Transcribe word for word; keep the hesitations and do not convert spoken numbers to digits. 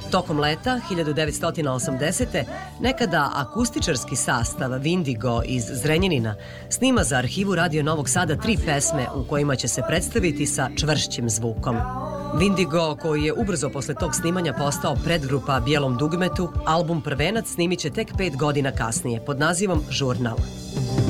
Tokom leta hiljadu devetsto osamdesete. nekada akustičarski sastav Vindigo iz Zrenjanina snima za arhivu Radio Novog Sada tri pesme u kojima će se predstaviti sa čvršćim zvukom. Vindigo, koji je ubrzo posle tog snimanja postao predgrupa Bijelom dugmetu, album Prvenac snimit će tek pet godina kasnije pod nazivom Žurnal.